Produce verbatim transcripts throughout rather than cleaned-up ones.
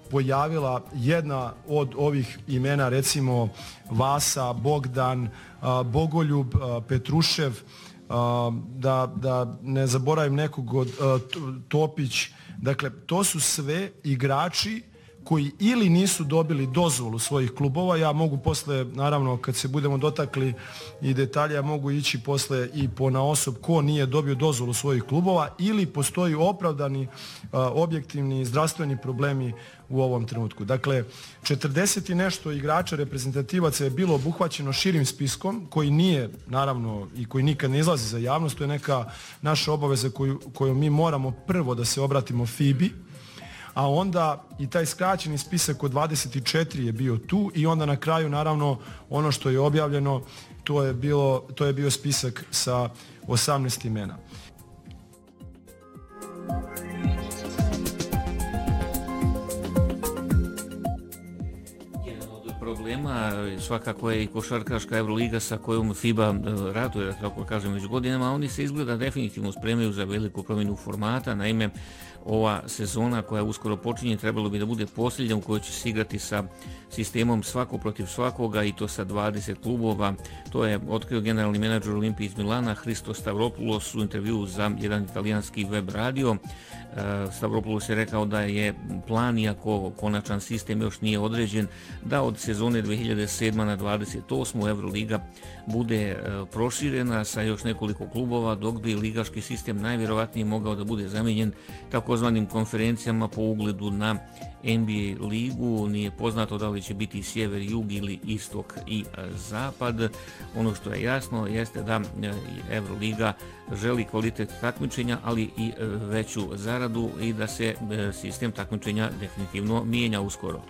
pojavila jedna od ovih imena, recimo Vasa, Bogdan, Bogoljub, Petrušev, da, da ne zaboravim nekog od Topić. Dakle, to su sve igrači koji ili nisu dobili dozvolu svojih klubova. Ja mogu posle, naravno, kad se budemo dotakli i detalja, mogu ići posle i po na osob ko nije dobio dozvolu svojih klubova ili postoji opravdani, objektivni zdravstveni problemi u ovom trenutku. Dakle, četrdeset i nešto igrača reprezentativaca je bilo obuhvaćeno širim spiskom, koji nije, naravno, i koji nikad ne izlazi za javnost. To je neka naša obaveza koju, koju mi moramo prvo da se obratimo F I B I, a onda i taj skraćeni spisak od dvadeset četiri je bio tu i onda na kraju, naravno, ono što je objavljeno, to je, bilo, to je bio spisak sa osamnaest imena. Problema svakako je i košarkaška Euroliga sa kojom FIBA ratuje, tako kažem, među godinama. Oni se izgleda definitivno spremaju za veliku promjenu formata. Naime, ova sezona koja uskoro počinje trebalo bi da bude posljednja u kojoj će se igrati sa sistemom svako protiv svakoga i to sa dvadeset klubova. To je otkrio generalni menadžer Olimpije iz Milana Hristos Stavropoulos u intervjuu za jedan italijanski web radio. Stavropoulos je rekao da je plan, iako konačan sistem još nije određen, da od sezone dve hiljade sedme na dvadeset osmu Euroliga bude proširena sa još nekoliko klubova, dok bi ligaški sistem najvjerovatnije mogao da bude zamijenjen takozvanim konferencijama po ugledu na N B A ligu. Nije poznato da li će biti sjever, jug ili istok i zapad. Ono što je jasno jeste da Euroliga želi kvalitet takmičenja, ali i veću zaradu i da se sistem takmičenja definitivno mijenja uskoro.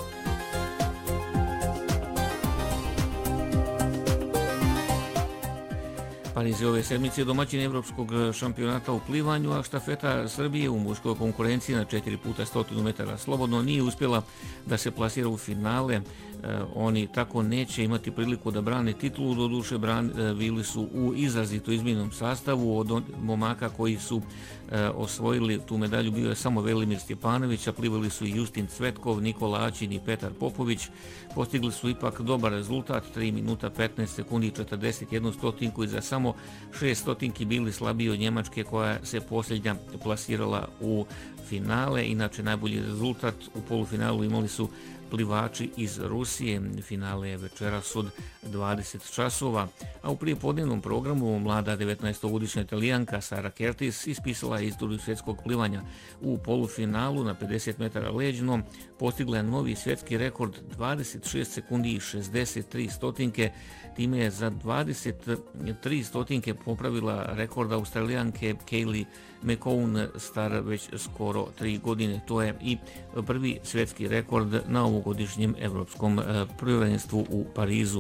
Pariz je ove sedmice domaćin evropskog šampionata u plivanju, a štafeta Srbije u muškoj konkurenciji na četiri puta sto metara slobodno nije uspjela da se plasira u finale. Oni tako neće imati priliku da brane titulu, doduše bili su u izrazito izmijenjenom sastavu. Od momaka koji su osvojili tu medalju bio je samo Velimir Stjepanović, a plivali su i Justin Cvetkov, Nikola Ačin i Petar Popović. Postigli su ipak dobar rezultat, tri minuta petnaest sekundi i četrdeset jednu stotinku i za samo šest stotinki bili slabiji od Njemačke koja se posljednja plasirala u finale. Inače, najbolji rezultat u polufinalu imali su plivači iz Rusije. Finale je večeras od dvadeset časova, a u prijepodnevnom programu mlada devetnaestogodišnja Italijanka Sara Kertis ispisala je istoriju svjetskog plivanja. U polufinalu na pedeset metara leđno postigla je novi svjetski rekord dvadeset šest sekundi i šezdeset tri stotinke. Time je za dvadeset tri stotinke popravila rekord Australijanke Kaylee McCone, star već skoro tri godine. To je i prvi svjetski rekord na ovogodišnjem evropskom prvenstvu u Parizu.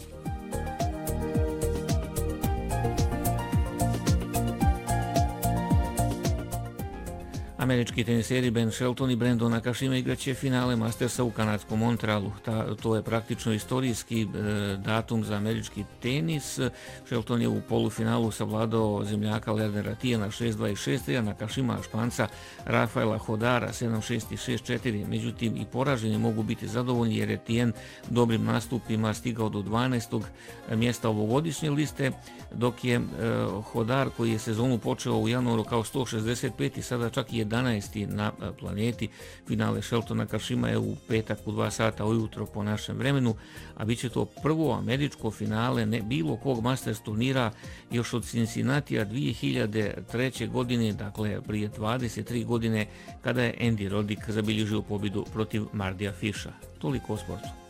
Američki teniseri Ben Shelton i Brandon Nakashima igraće finale Mastersa u kanadskom Montrealu. Ta, to je praktično istorijski e, datum za američki tenis. Shelton je u polufinalu savladao zemljaka Lernera Tijana šest dva i šest tri, a Nakashima Španca Rafaela Hodara sedam šest i šest četiri. Međutim, i poraženi mogu biti zadovoljni jer je Tijen dobrim nastupima stigao do dvanaestog mjesta ovogodišnje liste, dok je e, Hodar, koji je sezonu počeo u januaru kao sto šezdeset peti, sada čak i jedanaesti na planeti. Finale Sheltona Nakashima je u petak u dva sata ujutro po našem vremenu, a bit će to prvo američko finale ne bilo kog Masters turnira još od Cincinnatija dvije hiljade treće. godine, dakle prije dvadeset tri godine, kada je Andy Roddick zabilježio pobjedu protiv Mardija Fisha. Toliko o sportu.